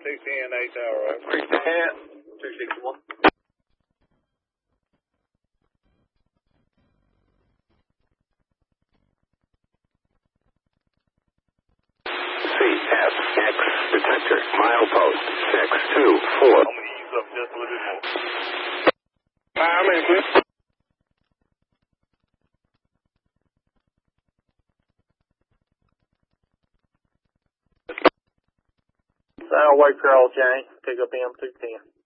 210, 8 tower. 261. CFX detector, milepost 624. I'm going to ease up just a little bit more. I'm in, please. South Waycross, Jane. Pick up M210.